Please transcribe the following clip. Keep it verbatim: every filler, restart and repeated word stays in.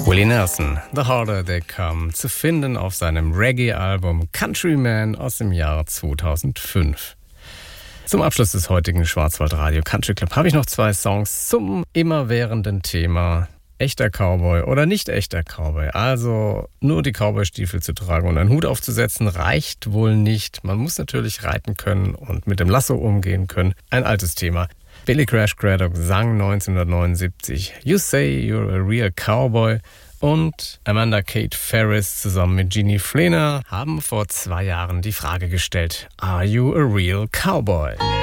Willie Nelson, The Harder They Come, zu finden auf seinem Reggae-Album Countryman aus dem Jahr zweitausendfünf. Zum Abschluss des heutigen Schwarzwaldradio Country Club habe ich noch zwei Songs zum immerwährenden Thema echter Cowboy oder nicht echter Cowboy. Also nur die Cowboy-Stiefel zu tragen und einen Hut aufzusetzen reicht wohl nicht. Man muss natürlich reiten können und mit dem Lasso umgehen können. Ein altes Thema. Billy Crash Craddock sang neunzehnhundertneunundsiebzig You Say You're a Real Cowboy und Amanda Kate Ferris zusammen mit Jeannie Flehner haben vor zwei Jahren die Frage gestellt: Are you a real cowboy?